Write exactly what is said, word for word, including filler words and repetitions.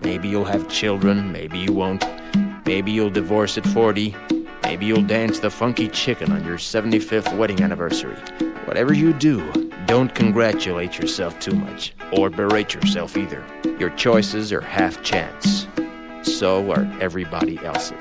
Maybe you'll have children, maybe you won't. Maybe you'll divorce at forty. Maybe you'll dance the funky chicken on your seventy-fifth wedding anniversary. Whatever you do, don't congratulate yourself too much, or berate yourself either. Your choices are half chance. So are everybody else's.